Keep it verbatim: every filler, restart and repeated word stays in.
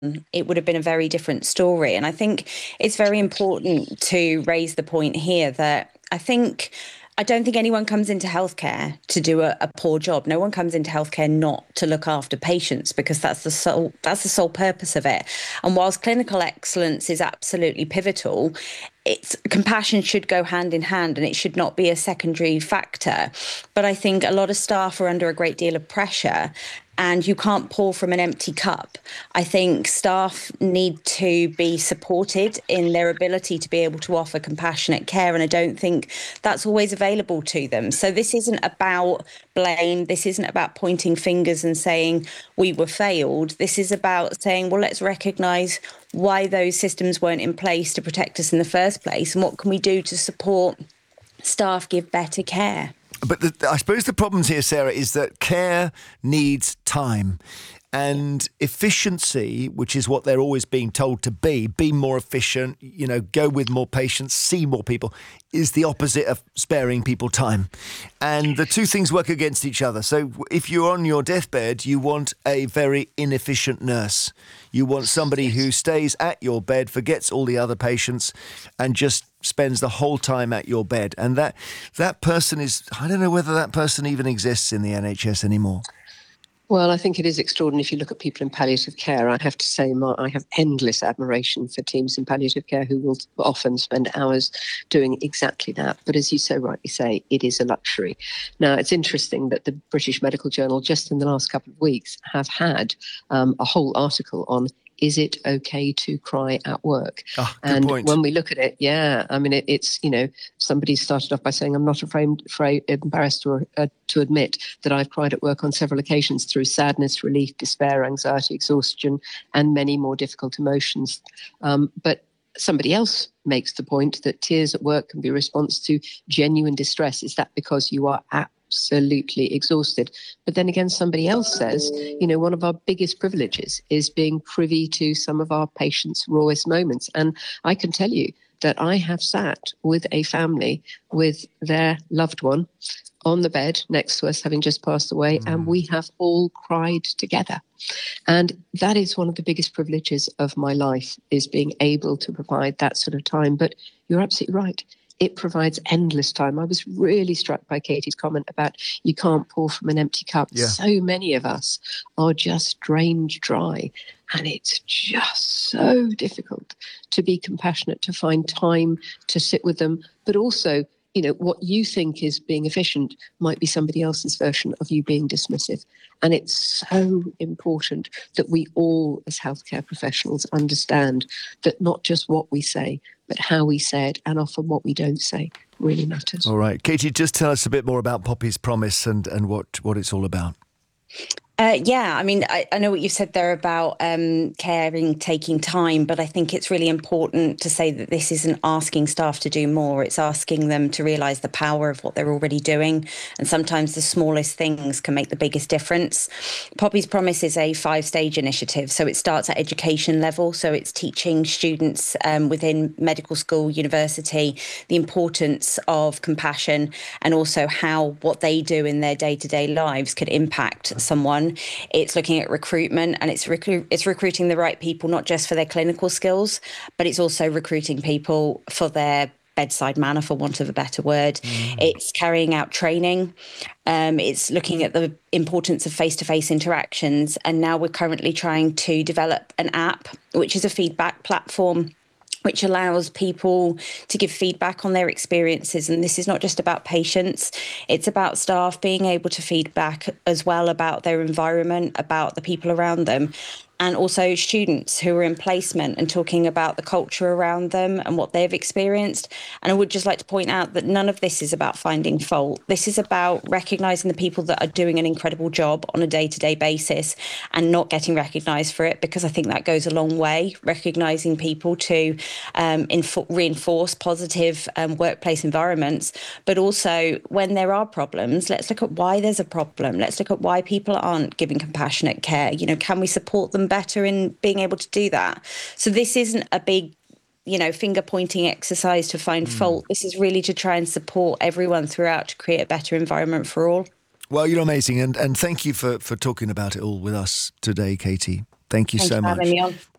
it would have been a very different story. And I think it's very important to raise the point here that I think I don't think anyone comes into healthcare to do a, a poor job. No one comes into healthcare not to look after patients, because that's the sole that's the sole purpose of it. And whilst clinical excellence is absolutely pivotal, it's compassion should go hand in hand, and it should not be a secondary factor. But I think a lot of staff are under a great deal of pressure, and you can't pour from an empty cup. I think staff need to be supported in their ability to be able to offer compassionate care, and I don't think that's always available to them. So this isn't about blame. This isn't about pointing fingers and saying we were failed. This is about saying, well, let's recognise why those systems weren't in place to protect us in the first place, and what can we do to support staff give better care. But the, I suppose the problems here, Sarah, is that care needs time. And efficiency, which is what they're always being told to be, be more efficient, you know, go with more patients, see more people, is the opposite of sparing people time. And the two things work against each other. So if you're on your deathbed, you want a very inefficient nurse. You want somebody who stays at your bed, forgets all the other patients, and just spends the whole time at your bed. And that that person is, I don't know whether that person even exists in the N H S anymore. Well, I think it is extraordinary. If you look at people in palliative care, I have to say my, I have endless admiration for teams in palliative care who will often spend hours doing exactly that. But as you so rightly say, it is a luxury. Now, it's interesting that the British Medical Journal, just in the last couple of weeks, have had um, a whole article on, is it okay to cry at work? Oh, good and point. When we look at it, yeah, I mean, it, it's, you know, somebody started off by saying, I'm not afraid, afraid embarrassed or, uh, to admit that I've cried at work on several occasions through sadness, relief, despair, anxiety, exhaustion, and many more difficult emotions. Um, but somebody else makes the point that tears at work can be a response to genuine distress. Is that because you are at absolutely exhausted? But then again, somebody else says, you know, one of our biggest privileges is being privy to some of our patients' rawest moments. And I can tell you that I have sat with a family with their loved one on the bed next to us, having just passed away, mm. and we have all cried together. And that is one of the biggest privileges of my life, is being able to provide that sort of time. But you're absolutely right. It provides endless time. I was really struck by Katie's comment about you can't pour from an empty cup. Yeah. So many of us are just drained dry, and it's just so difficult to be compassionate, to find time to sit with them, but also, you know, what you think is being efficient might be somebody else's version of you being dismissive. And it's so important that we all, as healthcare professionals, understand that not just what we say, but how we say it, and often what we don't say, really matters. All right. Katie, just tell us a bit more about Poppy's Promise and, and what, what it's all about. Uh, yeah, I mean, I, I know what you said there about um, caring, taking time, but I think it's really important to say that this isn't asking staff to do more. It's asking them to realise the power of what they're already doing. And sometimes the smallest things can make the biggest difference. Poppy's Promise is a five-stage initiative. So it starts at education level. So it's teaching students um, within medical school, university, the importance of compassion, and also how what they do in their day-to-day lives could impact someone. It's looking at recruitment, and it's recru- it's recruiting the right people, not just for their clinical skills, but it's also recruiting people for their bedside manner, for want of a better word. Mm. It's carrying out training. Um, it's looking at the importance of face-to-face interactions. And now we're currently trying to develop an app, which is a feedback platform, which allows people to give feedback on their experiences. And this is not just about patients, it's about staff being able to feedback as well about their environment, about the people around them, and also students who are in placement and talking about the culture around them and what they've experienced. And I would just like to point out that none of this is about finding fault. This is about recognising the people that are doing an incredible job on a day-to-day basis and not getting recognised for it, because I think that goes a long way, recognising people to um, inf- reinforce positive um, workplace environments. But also, when there are problems, let's look at why there's a problem. Let's look at why people aren't giving compassionate care. You know, can we support them better in being able to do that? So this isn't a big, you know, finger pointing exercise to find mm. fault. This is really to try and support everyone throughout to create a better environment for all. Well, you're amazing, and and thank you for for talking about it all with us today, Katie. Thank you Thanks so for much. having me on.